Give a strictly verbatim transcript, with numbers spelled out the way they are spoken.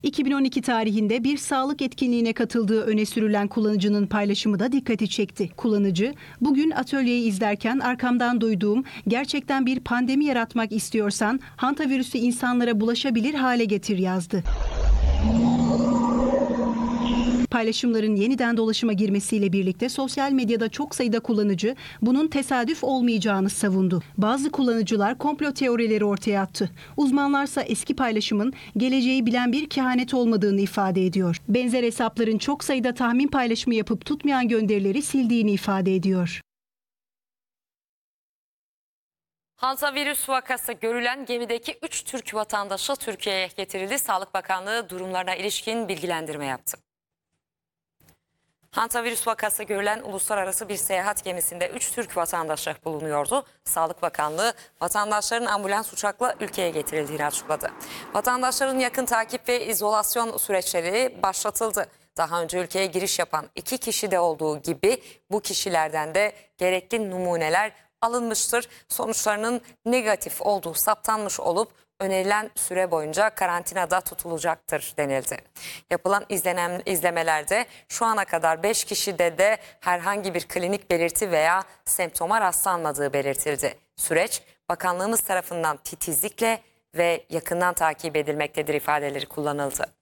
iki bin on iki tarihinde bir sağlık etkinliğine katıldığı öne sürülen kullanıcının paylaşımı da dikkati çekti. Kullanıcı, "Bugün atölyeyi izlerken arkamdan duyduğum gerçekten bir pandemi yaratmak istiyorsan hantavirüsü insanlara bulaşabilir hale getir" yazdı. Paylaşımların yeniden dolaşıma girmesiyle birlikte sosyal medyada çok sayıda kullanıcı bunun tesadüf olmayacağını savundu. Bazı kullanıcılar komplo teorileri ortaya attı. Uzmanlarsa eski paylaşımın geleceği bilen bir kehanet olmadığını ifade ediyor. Benzer hesapların çok sayıda tahmin paylaşımı yapıp tutmayan gönderileri sildiğini ifade ediyor. Hantavirüs vakası görülen gemideki üç Türk vatandaşı Türkiye'ye getirildi. Sağlık Bakanlığı durumlarına ilişkin bilgilendirme yaptı. Hantavirüs vakası görülen uluslararası bir seyahat gemisinde üç Türk vatandaşı bulunuyordu. Sağlık Bakanlığı vatandaşların ambulans uçakla ülkeye getirildiğini açıkladı. Vatandaşların yakın takip ve izolasyon süreçleri başlatıldı. Daha önce ülkeye giriş yapan iki kişi de olduğu gibi bu kişilerden de gerekli numuneler alınmıştır. Sonuçlarının negatif olduğu saptanmış olup önerilen süre boyunca karantinada tutulacaktır denildi. Yapılan izlenen, izlemelerde şu ana kadar beş kişide de herhangi bir klinik belirti veya semptoma rastlanmadığı belirtildi. Süreç bakanlığımız tarafından titizlikle ve yakından takip edilmektedir ifadeleri kullanıldı.